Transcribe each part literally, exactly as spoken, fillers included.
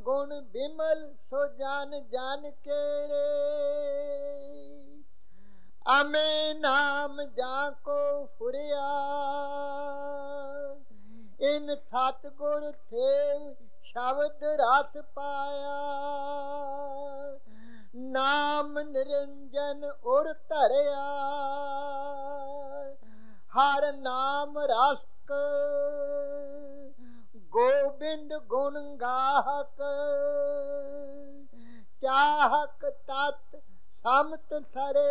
गुण बिमल सो जान जान के रे। अमे नाम जाको फुरिया इन सतगुर सेव शब्द रस पाया। नाम निरंजन उर धरिया हर नाम रसक गोबिंद गुण गाहक। चाहक तत् समत सरे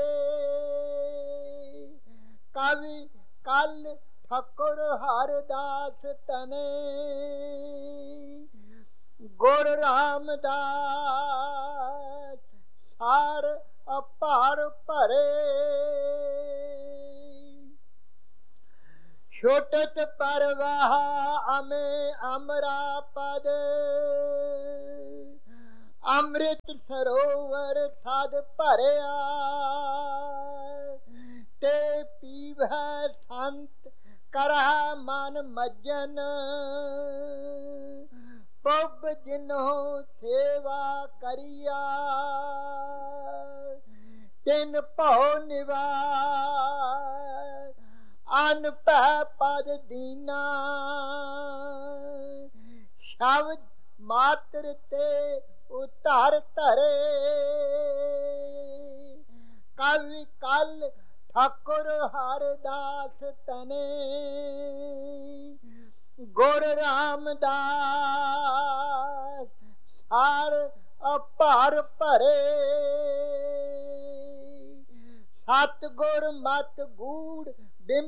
कवि कल ठकुर हरदास तने। गुर रामदास सार अपार भरे छुटत परवाह अमे अमरा पद। अमृत सरोवर सद भरिया ते पीवै संत करह मन मज्जन। पुब जिन्हो सेवा करिया तिन भौ निवार। अन पै पद दीना शब्द मात्र ते उतर धरे। कवि कल ठकुर हरदास तने। गुर रामदास सार अपार भरे सतगुर मत गूढ़